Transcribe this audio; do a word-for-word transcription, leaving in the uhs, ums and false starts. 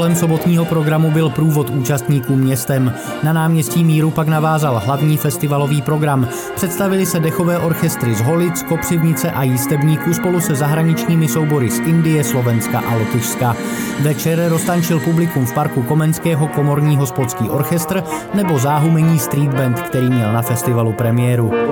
Vrcholem sobotního programu byl průvod účastníků městem. Na náměstí Míru pak navázal hlavní festivalový program. Představili se dechové orchestry z Holic, Kopřivnice a Jistebníku spolu se zahraničními soubory z Indie, Slovenska a Lotyšska. Večer roztančil publikum v parku Komenského komorní hospodský orchestr nebo záhumení street band, který měl na festivalu premiéru.